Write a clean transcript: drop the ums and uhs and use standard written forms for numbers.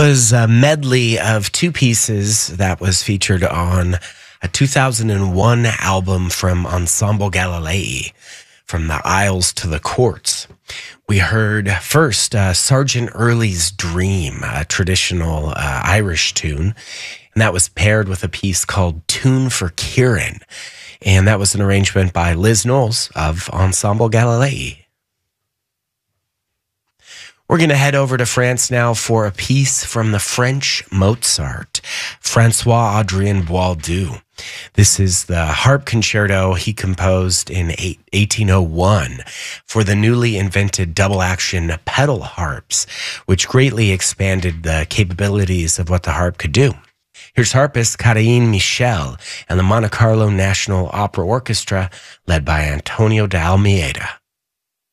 was a medley of two pieces that was featured on a 2001 album from Ensemble Galilei, From the Isles to the Courts. We heard first Sergeant Early's Dream, a traditional Irish tune, and that was paired with a piece called Tune for Kieran, and that was an arrangement by Liz Knowles of Ensemble Galilei. We're going to head over to France now for a piece from the French Mozart, Francois-Adrien Boieldieu. This is the harp concerto he composed in 1801 for the newly invented double-action pedal harps, which greatly expanded the capabilities of what the harp could do. Here's harpist Karine Michel and the Monte Carlo National Opera Orchestra, led by Antonio de Almeida.